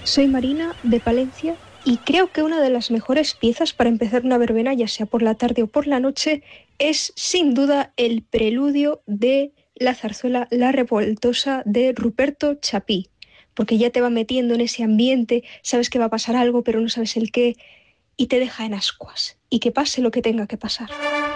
Soy Marina, de Palencia, y creo que una de las mejores piezas para empezar una verbena, ya sea por la tarde o por la noche, es sin duda el preludio de la zarzuela La Revoltosa de Ruperto Chapí, porque ya te va metiendo en ese ambiente, sabes que va a pasar algo, pero no sabes el qué, y te deja en ascuas, y que pase lo que tenga que pasar.